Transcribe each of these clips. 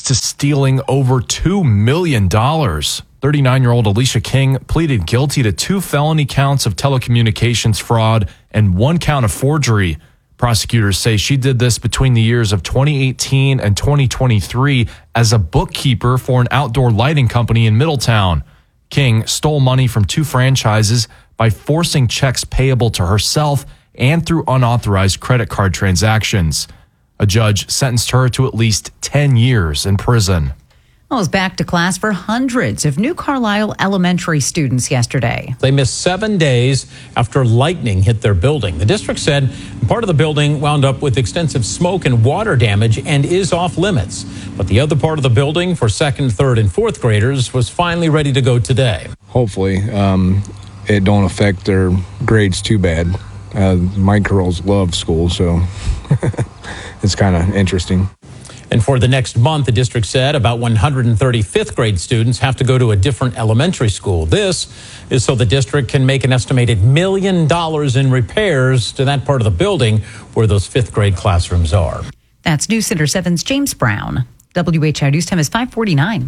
to stealing over $2 million. 39-year-old Alicia King pleaded guilty to 2 felony counts of telecommunications fraud and 1 count of forgery. Prosecutors say she did this between the years of 2018 and 2023 as a bookkeeper for an outdoor lighting company in Middletown. King stole money from 2 franchises by forcing checks payable to herself and through unauthorized credit card transactions. A judge sentenced her to at least 10 years in prison. Well, it was back to class for hundreds of New Carlisle elementary students yesterday. They missed 7 days after lightning hit their building. The district said part of the building wound up with extensive smoke and water damage and is off limits. But the other part of the building for 2nd, 3rd, and 4th graders was finally ready to go today. Hopefully, it don't affect their grades too bad. My girls love school, so it's kind of interesting. And for the next month, the district said about 130 5th grade students have to go to a different elementary school. This is so the district can make an estimated $1 million in repairs to that part of the building where those 5th grade classrooms are. That's News Center 7's James Brown. WHI News Time is 5:49.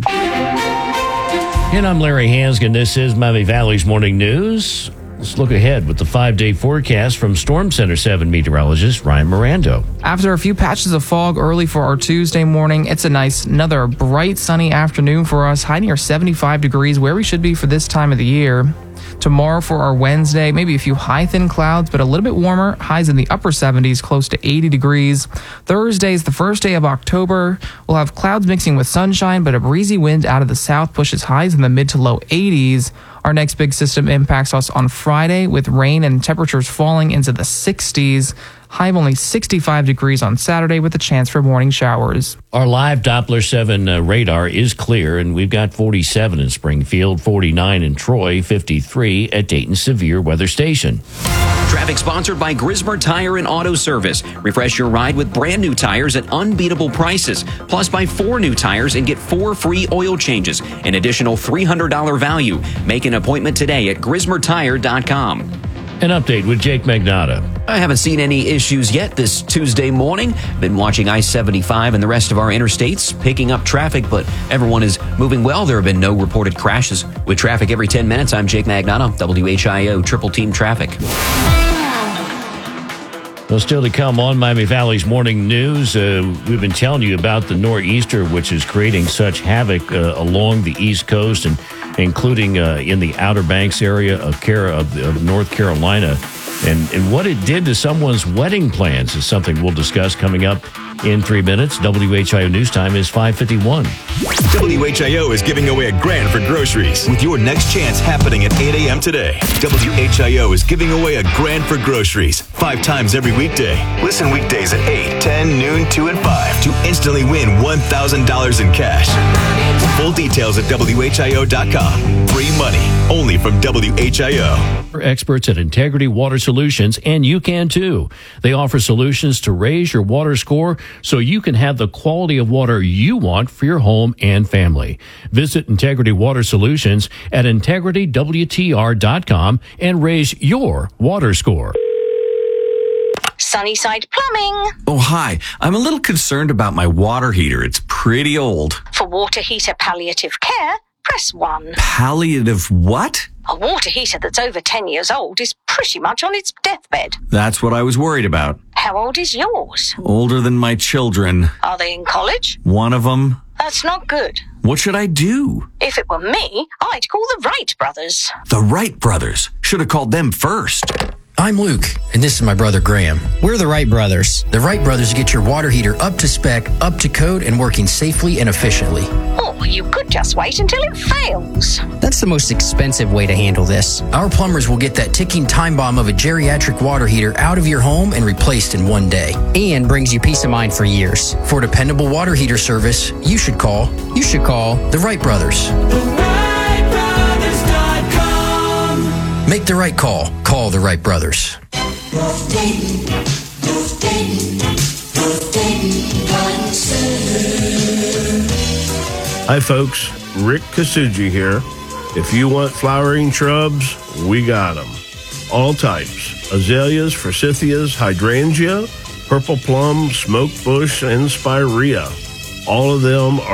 And I'm Larry Hansgen. This is Miami Valley's Morning News. Let's look ahead with the 5-day forecast from Storm Center 7 meteorologist Ryan Mirando. After a few patches of fog early for our Tuesday morning, it's another bright sunny afternoon for us, high near 75 degrees, where we should be for this time of the year. Tomorrow for our Wednesday, maybe a few high thin clouds, but a little bit warmer, highs in the upper 70s, close to 80 degrees. Thursday is the first day of October. We'll have clouds mixing with sunshine, but a breezy wind out of the south pushes highs in the mid to low 80s. Our next big system impacts us on Friday with rain and temperatures falling into the 60s. High of only 65 degrees on Saturday with a chance for morning showers. Our live Doppler 7 radar is clear, and we've got 47 in Springfield, 49 in Troy, 53 at Dayton Severe Weather Station. Traffic sponsored by Grismer Tire and Auto Service. Refresh your ride with brand new tires at unbeatable prices. Plus, buy 4 new tires and get 4 free oil changes. An additional $300 value. Make an appointment today at GrismerTire.com. An update with Jake Magnotta. I haven't seen any issues yet this Tuesday morning. Been watching I-75 and the rest of our interstates, picking up traffic, but everyone is moving well. There have been no reported crashes. With traffic every 10 minutes, I'm Jake Magnotta, WHIO Triple Team Traffic. Well, still to come on Miami Valley's Morning News, we've been telling you about the nor'easter, which is creating such havoc along the East Coast and including in the Outer Banks area of North Carolina. And what it did to someone's wedding plans is something we'll discuss coming up in 3 minutes. WHIO News Time is 5:51. WHIO is giving away $1,000 for groceries with your next chance happening at 8 a.m. today. WHIO is giving away $1,000 for groceries 5 times every weekday. Listen weekdays at 8, 10, noon, 2, and 5 to instantly win $1,000 in cash. Full details at WHIO.com. Free money only from WHIO. Experts at Integrity Water Solutions, and you can too. They offer solutions to raise your water score so you can have the quality of water you want for your home and family. Visit Integrity Water Solutions at integritywtr.com and raise your water score. Sunnyside Plumbing. Oh, hi. I'm a little concerned about my water heater. It's pretty old. For water heater palliative care, press 1. Palliative what? A water heater that's over 10 years old is pretty much on its deathbed. That's what I was worried about. How old is yours? Older than my children. Are they in college? One of them. That's not good. What should I do? If it were me, I'd call the Wright brothers. The Wright brothers? Should have called them first. I'm Luke, and this is my brother Graham. We're the Wright brothers. The Wright brothers get your water heater up to spec, up to code, and working safely and efficiently. Or you could just wait until it fails. That's the most expensive way to handle this. Our plumbers will get that ticking time bomb of a geriatric water heater out of your home and replaced in 1 day. And brings you peace of mind for years. For dependable water heater service, you should call the Wright brothers. Make the right call. Call the Wright brothers. Hi, folks. Rick Kasuji here. If you want flowering shrubs, we got them. All types. Azaleas, forsythias, hydrangea, purple plum, smoke bush, and spirea. All of them are